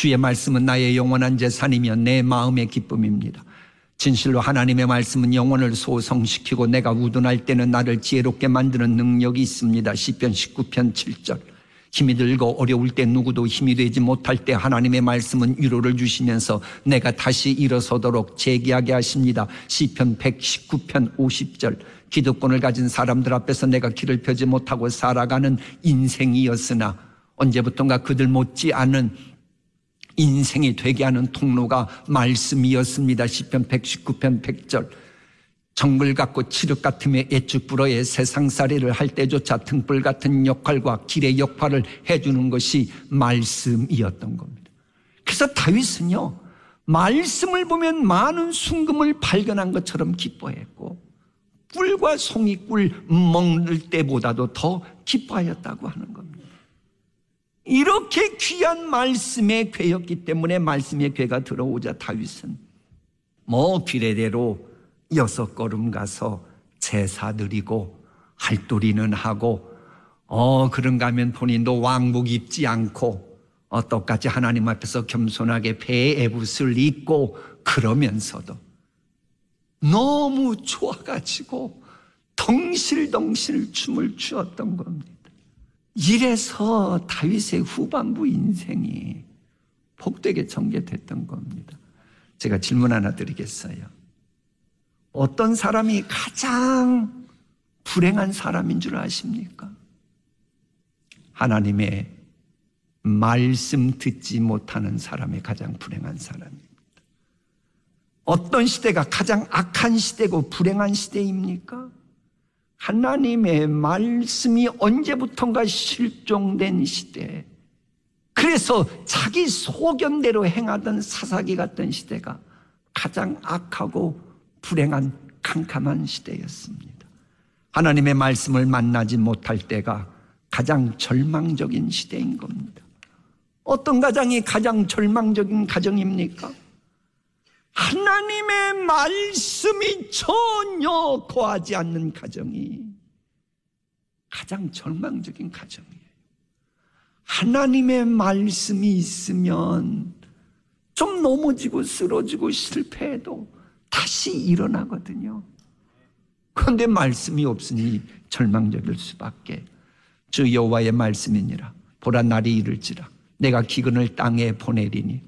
주의 말씀은 나의 영원한 재산이며 내 마음의 기쁨입니다. 진실로 하나님의 말씀은 영혼을 소성시키고 내가 우둔할 때는 나를 지혜롭게 만드는 능력이 있습니다. 시편 19편 7절. 힘이 들고 어려울 때 누구도 힘이 되지 못할 때 하나님의 말씀은 위로를 주시면서 내가 다시 일어서도록 재기하게 하십니다. 시편 119편 50절. 기득권을 가진 사람들 앞에서 내가 길을 펴지 못하고 살아가는 인생이었으나 언제부턴가 그들 못지 않은 인생이 되게 하는 통로가 말씀이었습니다. 시편 119편 100절. 정글 같고 칠흑 같으며 애축불어의 세상살이를 할 때조차 등불 같은 역할과 길의 역할을 해주는 것이 말씀이었던 겁니다. 그래서 다윗은요, 말씀을 보면 많은 순금을 발견한 것처럼 기뻐했고 꿀과 송이꿀 먹을 때보다도 더 기뻐하였다고 하는 겁니다. 이렇게 귀한 말씀의 궤였기 때문에 말씀의 궤가 들어오자 다윗은 비례대로 6걸음 가서 제사 드리고 할도리는 하고 그런가 하면 본인도 왕복 입지 않고 똑같이 하나님 앞에서 겸손하게 배의 에봇을 입고 그러면서도 너무 좋아가지고 덩실덩실 춤을 추었던 겁니다. 이래서 다윗의 후반부 인생이 복되게 전개됐던 겁니다. 제가 질문 하나 드리겠어요. 어떤 사람이 가장 불행한 사람인 줄 아십니까? 하나님의 말씀 듣지 못하는 사람이 가장 불행한 사람입니다. 어떤 시대가 가장 악한 시대고 불행한 시대입니까? 하나님의 말씀이 언제부턴가 실종된 시대, 그래서 자기 소견대로 행하던 사사기 같던 시대가 가장 악하고 불행한 캄캄한 시대였습니다. 하나님의 말씀을 만나지 못할 때가 가장 절망적인 시대인 겁니다. 어떤 가정이 가장 절망적인 가정입니까? 하나님의 말씀이 전혀 거하지 않는 가정이 가장 절망적인 가정이에요. 하나님의 말씀이 있으면 좀 넘어지고 쓰러지고 실패해도 다시 일어나거든요. 그런데 말씀이 없으니 절망적일 수밖에. 주 여호와의 말씀이니라. 보라 날이 이를지라 내가 기근을 땅에 보내리니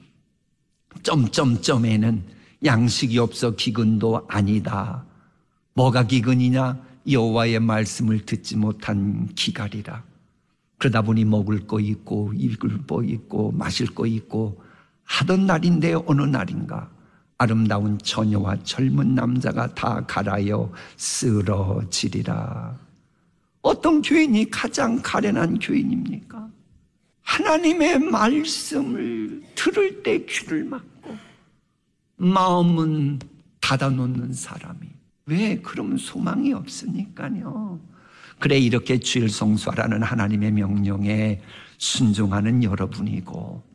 점점점에는 양식이 없어 기근도 아니다. 뭐가 기근이냐? 여호와의 말씀을 듣지 못한 기갈이라. 그러다 보니 먹을 거 있고 입을 거 있고 마실 거 있고 하던 날인데 어느 날인가 아름다운 처녀와 젊은 남자가 다 갈아여 쓰러지리라. 어떤 교인이 가장 가련한 교인입니까? 하나님의 말씀을 들을 때 귀를 막고 마음은 닫아놓는 사람이 왜 그럼 소망이 없으니까요. 그래 이렇게 주일 성수하라는 하나님의 명령에 순종하는 여러분이고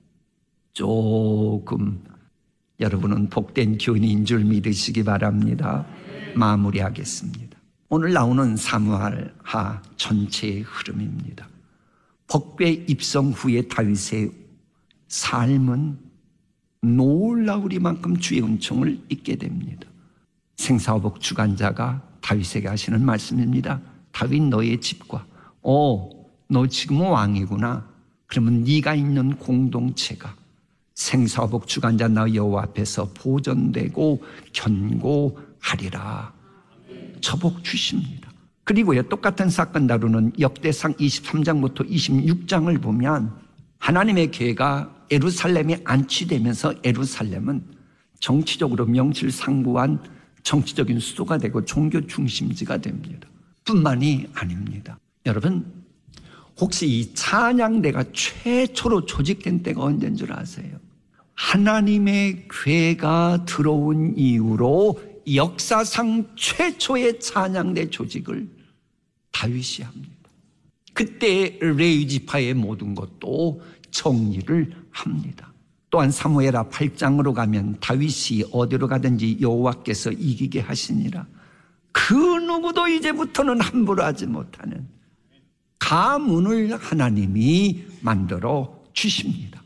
조금 여러분은 복된 교인인 줄 믿으시기 바랍니다. 마무리하겠습니다. 오늘 나오는 사무엘하 전체의 흐름입니다. 법궤 입성 후에 다윗의 삶은 놀라우리만큼 주의 은총을 잊게 됩니다. 생사호복 주관자가 다윗에게 하시는 말씀입니다. 다윗 너의 집과 너 지금은 왕이구나. 그러면 네가 있는 공동체가 생사호복 주관자 너 여호와 앞에서 보존되고 견고하리라. 저복 주십니다. 그리고요 똑같은 사건 다루는 역대상 23장부터 26장을 보면 하나님의 계가 예루살렘에 안치되면서 예루살렘은 정치적으로 명실상부한 정치적인 수도가 되고 종교 중심지가 됩니다. 뿐만이 아닙니다. 여러분 혹시 이 찬양대가 최초로 조직된 때가 언제인 줄 아세요? 하나님의 궤가 들어온 이후로 역사상 최초의 찬양대 조직을 다윗이 합니다. 그때 레위 지파의 모든 것도 정리를 합니다. 또한 사무엘하 8장으로 가면 다윗이 어디로 가든지 여호와께서 이기게 하시니라. 그 누구도 이제부터는 함부로 하지 못하는 가문을 하나님이 만들어 주십니다.